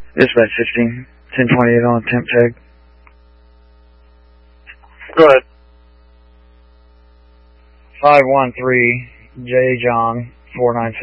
Dispatch 16, 1028 on temp tag. Go ahead. 513 J John 496.